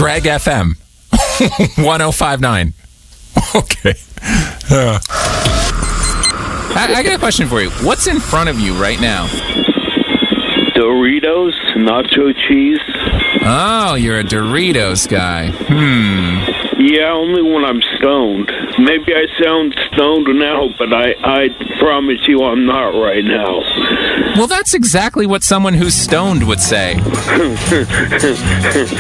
Greg FM 1059. Okay. I got a question for you. What's in front of you right now? Doritos, nacho cheese. Oh, you're a Doritos guy. Yeah, only when I'm stoned. Maybe I sound stoned now, but I promise you I'm not right now. Well, that's exactly what someone who's stoned would say.